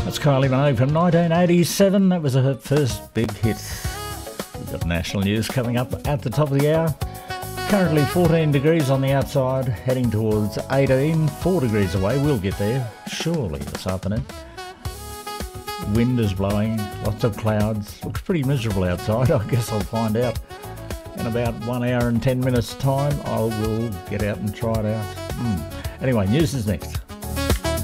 That's Kylie Minogue from 1987. That was her first big hit. We've got national news coming up at the top of the hour. Currently 14 degrees on the outside, heading towards 18, 4 degrees away. We'll get there, surely, this afternoon. Wind is blowing, lots of clouds. Looks pretty miserable outside. I guess I'll find out in about 1 hour and 10 minutes time. I will get out and try it out. Anyway, news is next.